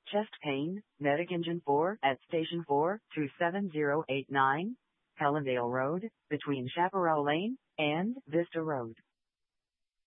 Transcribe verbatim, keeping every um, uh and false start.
Chest pain, Medic Engine four at Station four two seven zero eight nine, Helendale Road, between Chaparral Lane and Vista Road.